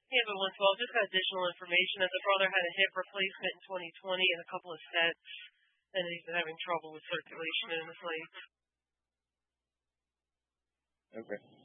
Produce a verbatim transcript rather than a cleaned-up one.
Hey everyone, so I'll just got additional information that the brother had a hip replacement in twenty twenty and a couple of sets, and he's been having trouble with circulation in his legs. Okay.